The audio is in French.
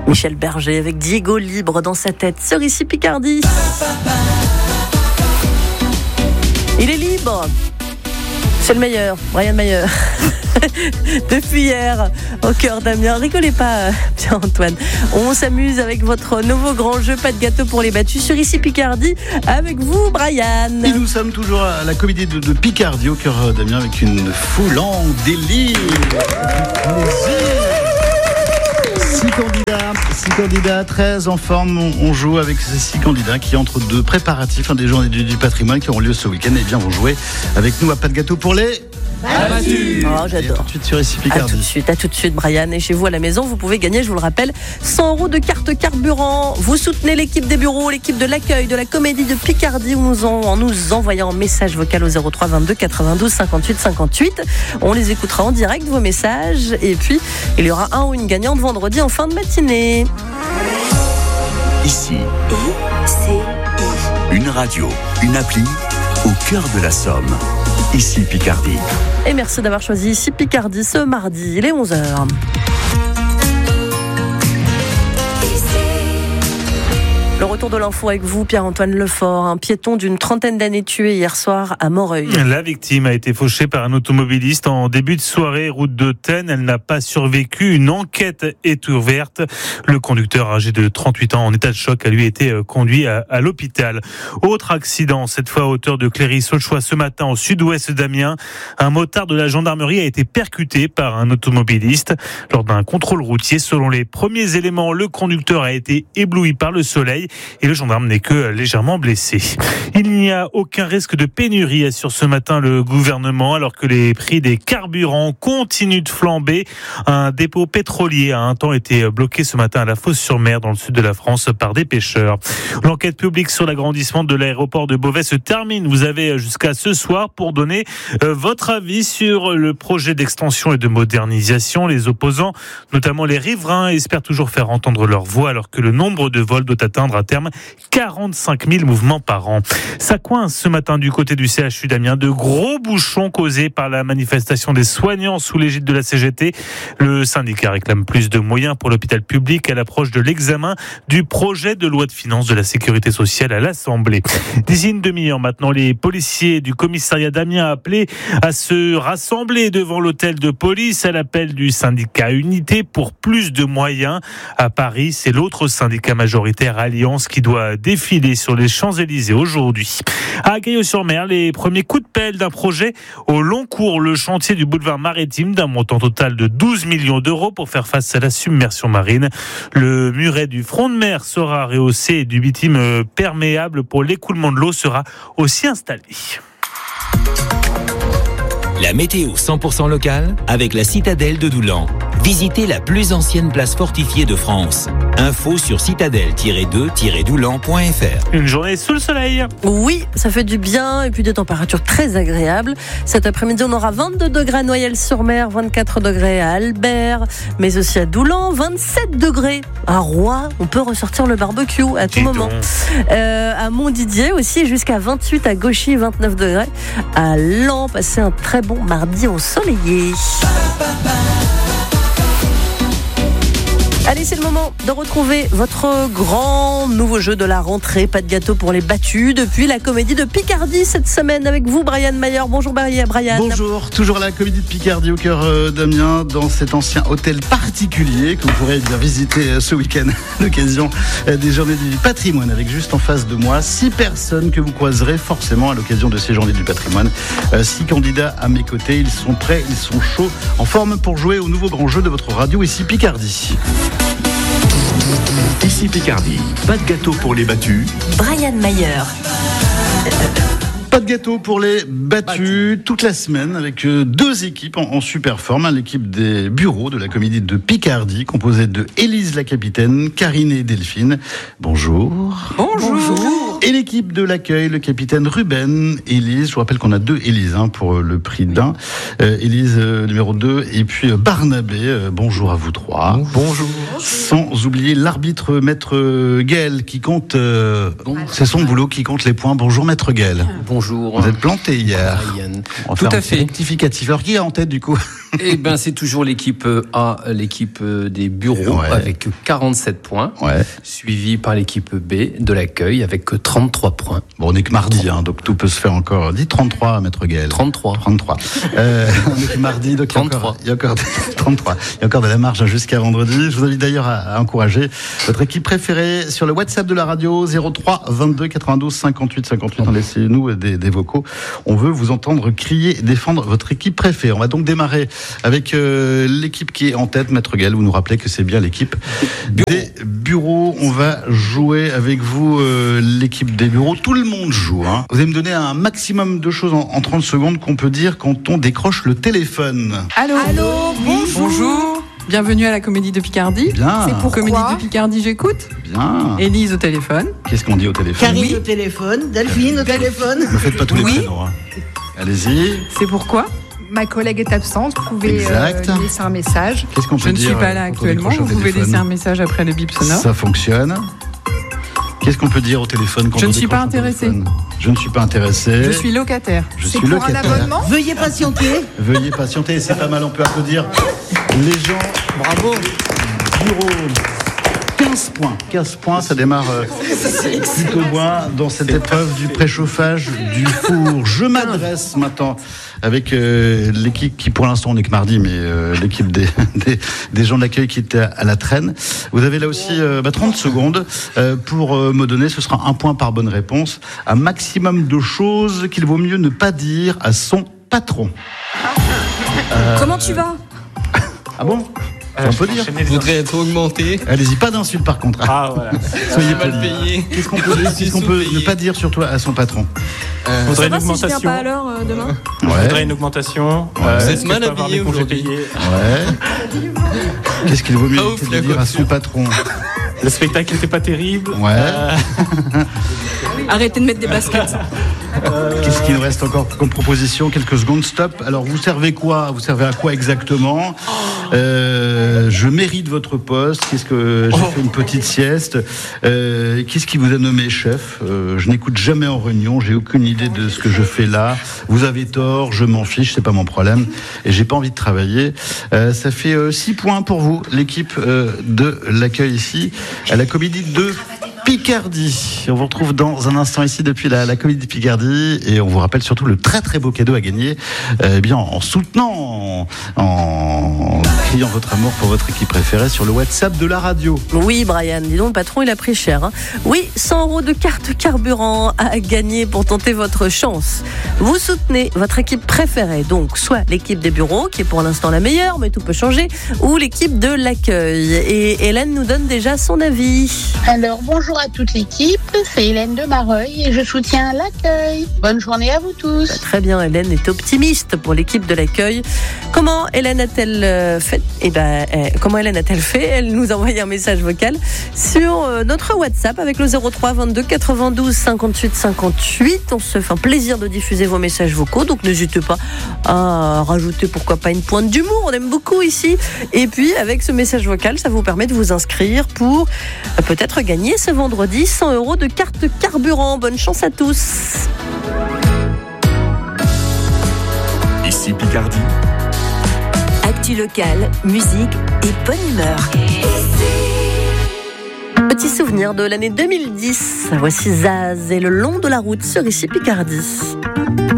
Michel Berger avec Diego Libre dans sa tête sur Ici Picardie. Il est libre. C'est le meilleur, Brian Mayer. Depuis hier, au cœur d'Amiens. Rigolez pas, Pierre-Antoine. On s'amuse avec votre nouveau grand jeu, pas de gâteau pour les battus, sur Ici Picardie. Avec vous, Brian. Et nous sommes toujours à la comédie de Picardie, au cœur d'Amiens, avec une foule en délire. Six candidats, 13 en forme. On joue avec ces 6 candidats qui, entre deux préparatifs des journées du patrimoine qui auront lieu ce week-end, vont jouer avec nous à pas de gâteau pour les battus. Oh, j'adore. Tout de suite sur Ici Picardie. À tout de suite, Brian. Et chez vous à la maison, vous pouvez gagner, je vous le rappelle, 100 € de carte carburant. Vous soutenez l'équipe des bureaux, l'équipe de l'accueil de la comédie de Picardie en nous envoyant un message vocal au 03 22 92 58 58. On les écoutera en direct, vos messages. Et puis, il y aura un ou une gagnante vendredi en fin de matinée. Ici, une radio, une appli au cœur de la Somme. Ici Picardie. Et merci d'avoir choisi Ici Picardie ce mardi. Il est 11h. Le retour de l'info avec vous, Pierre-Antoine Lefort. Un piéton d'une trentaine d'années tué hier soir à Moreuil. La victime a été fauchée par un automobiliste en début de soirée, route de Tenne. Elle n'a pas survécu. Une enquête est ouverte. Le conducteur âgé de 38 ans en état de choc a lui été conduit à l'hôpital. Autre accident, cette fois à hauteur de Cléry-Saulchois ce matin au sud-ouest d'Amiens. Un motard de la gendarmerie a été percuté par un automobiliste lors d'un contrôle routier. Selon les premiers éléments, le conducteur a été ébloui par le soleil et le gendarme n'est que légèrement blessé. Il n'y a aucun risque de pénurie, assure ce matin le gouvernement, alors que les prix des carburants continuent de flamber. Un dépôt pétrolier a un temps été bloqué ce matin à la Fos-sur-Mer, dans le sud de la France, par des pêcheurs. L'enquête publique sur l'agrandissement de l'aéroport de Beauvais se termine. Vous avez jusqu'à ce soir pour donner votre avis sur le projet d'extension et de modernisation. Les opposants, notamment les riverains, espèrent toujours faire entendre leur voix, alors que le nombre de vols doit atteindre à terme 45 000 mouvements par an. Ça coince ce matin du côté du CHU d'Amiens. De gros bouchons causés par la manifestation des soignants sous l'égide de la CGT. Le syndicat réclame plus de moyens pour l'hôpital public à l'approche de l'examen du projet de loi de finances de la sécurité sociale à l'Assemblée. D'ici une demi-heure maintenant, les policiers du commissariat d'Amiens appelés à se rassembler devant l'hôtel de police à l'appel du syndicat Unité pour plus de moyens. À Paris, c'est l'autre syndicat majoritaire, Alliance, qui doit défiler sur les Champs-Élysées aujourd'hui. À Gaillot-sur-Mer, les premiers coups de pelle d'un projet au long cours, le chantier du boulevard maritime d'un montant total de 12 millions d'euros pour faire face à la submersion marine. Le muret du front de mer sera rehaussé et du bitume perméable pour l'écoulement de l'eau sera aussi installé. La météo 100% locale avec la citadelle de Doulan. Visitez la plus ancienne place fortifiée de France. Info sur citadelle-2-doulan.fr. Une journée sous le soleil. Oui, ça fait du bien et puis des températures très agréables. Cet après-midi, on aura 22 degrés à Noyelles-sur-Mer, 24 degrés à Albert, mais aussi à Doulan, 27 degrés à Rouen. On peut ressortir le barbecue à tout moment. À Montdidier aussi, jusqu'à 28 à Gauchy, 29 degrés à Laon. Passez un très bon mardi ensoleillé. Allez, c'est le moment de retrouver votre grand nouveau jeu de la rentrée. Pas de gâteau pour les battus depuis la comédie de Picardie cette semaine avec vous, Brian Mayer. Bonjour Brian. Bonjour, toujours la comédie de Picardie au cœur d'Amiens, dans cet ancien hôtel particulier que vous pourrez bien visiter ce week-end à l'occasion des journées du patrimoine, avec juste en face de moi 6 personnes que vous croiserez forcément à l'occasion de ces journées du patrimoine. 6 candidats à mes côtés, ils sont prêts, ils sont chauds, en forme pour jouer au nouveau grand jeu de votre radio Ici Picardie. Ici Picardie, pas de gâteau pour les battus. Brian Mayer. Pas de gâteau pour les battus toute la semaine avec 2 équipes en super forme. L'équipe des bureaux de la comédie de Picardie, composée de Élise la capitaine, Karine et Delphine. Bonjour. Bonjour. Et l'équipe de l'accueil, le capitaine Ruben, Élise, je vous rappelle qu'on a 2 Élise pour le prix d'un. Élise numéro 2 et puis Barnabé, bonjour à vous 3. Bonjour. Sans oublier l'arbitre maître Gaël qui compte, c'est son boulot qui compte les points. Bonjour maître Gaël. Bonjour. Vous êtes planté hier. Ryan. On va Tout faire à un petit fait. rectificatif. Alors qui est en tête du coup? Eh ben, c'est toujours l'équipe A, l'équipe des bureaux Ouais. avec 47 points. Ouais. Suivi par l'équipe B de l'accueil avec 33 points. Bon, on est que mardi, donc tout peut se faire encore. Dis 33, maître Gaël. 33. 33. On est que mardi, donc 33. il y a encore 33. Il y a encore de la marge jusqu'à vendredi. Je vous invite d'ailleurs à encourager votre équipe préférée sur le WhatsApp de la radio 03 22 92 58 58. Laissez-nous des vocaux. On veut vous entendre crier et défendre votre équipe préférée. On va donc démarrer avec l'équipe qui est en tête. Maître Gaël, vous nous rappelez que c'est bien l'équipe des bureaux. On va jouer avec vous l'équipe des bureaux. Tout le monde joue. Vous allez me donner un maximum de choses en 30 secondes qu'on peut dire quand on décroche le téléphone. Allô, bonjour. Bienvenue à la Comédie de Picardie. Bien. C'est pour Comédie de Picardie, j'écoute. Bien. Élise au téléphone. Qu'est-ce qu'on dit au téléphone? Karine au téléphone, Delphine au téléphone. Ne faites pas tous les Oui. prénoms. Allez-y. C'est pourquoi? Ma collègue est absente, vous pouvez Exact. laisser un message. Qu'est-ce qu'on Je peut ne dire suis pas là quand on actuellement. décroche Vous au pouvez téléphone? laisser un message après le bip sonore. Ça fonctionne. Qu'est-ce qu'on peut dire au téléphone quand Je on ne suis décroche pas au intéressée. téléphone? Je ne suis pas intéressé. Je suis locataire. Je C'est suis pour un locataire. abonnement. Veuillez patienter. Veuillez patienter, c'est pas mal, on peut applaudir les gens. Bravo. Bureau. 15 points. 15 points, ça démarre plutôt bien dans cette épreuve du préchauffage du four. Je m'adresse maintenant avec l'équipe qui, pour l'instant, on n'est que mardi, mais l'équipe des gens de l'accueil qui étaient à la traîne. Vous avez là aussi 30 secondes pour me donner, ce sera 1 point par bonne réponse, un maximum de choses qu'il vaut mieux ne pas dire à son patron. Comment tu vas? Ah bon? On peut dire. Je voudrais être augmenté. Allez-y, pas d'insultes par contre. Ah, voilà. Soyez mal polis. payé. Qu'est-ce qu'on peut ne pas dire surtout à son patron? Ça va si je viens pas à l'heure demain? Ouais. Une augmentation. Vous êtes mal habillé aujourd'hui. Ouais. Qu'est-ce qu'il vaut mieux Pas ouf, éviter la de dire à coiffure. son patron? Le spectacle n'était pas terrible. Ouais. Arrêtez de mettre des baskets. Qu'est-ce qu'il nous reste encore comme proposition? Quelques secondes, stop. Alors, vous servez quoi? Vous servez à quoi exactement? Je mérite votre poste. Qu'est-ce que j'ai fait une petite sieste? Qu'est-ce qui vous a nommé chef? Je n'écoute jamais en réunion. J'ai aucune idée de ce que je fais là. Vous avez tort. Je m'en fiche. C'est pas mon problème. Et j'ai pas envie de travailler. Ça fait 6 points pour vous, l'équipe de l'accueil ici à la Comédie de Picardie. On vous retrouve dans un instant ici depuis la Comédie de Picardie et on vous rappelle surtout le très très beau cadeau à gagner bien en soutenant, en criant votre amour pour votre équipe préférée sur le WhatsApp de la radio. Oui, Brian, dis donc, le patron, il a pris cher. Oui, 100 € de carte carburant à gagner pour tenter votre chance. Vous soutenez votre équipe préférée, donc soit l'équipe des bureaux, qui est pour l'instant la meilleure, mais tout peut changer, ou l'équipe de l'accueil. Et Hélène nous donne déjà son avis. Alors, bonjour à toute l'équipe, c'est Hélène de Mareuil et je soutiens l'accueil. Bonne journée à vous tous. Très bien, Hélène est optimiste pour l'équipe de l'accueil. Comment Hélène a-t-elle fait? Comment Hélène a-t-elle fait? Elle nous a envoyé un message vocal sur notre WhatsApp avec le 03 22 92 58 58. On se fait un plaisir de diffuser vos messages vocaux, donc n'hésitez pas à rajouter pourquoi pas une pointe d'humour. On aime beaucoup ici. Et puis avec ce message vocal, ça vous permet de vous inscrire pour peut-être gagner ce vendredi 100 € de carte carburant. Bonne chance à tous. Ici Picardie. Actu locale, musique et bonne humeur. Petit souvenir de l'année 2010. Voici Zaz et le long de la route sur ici Picardie.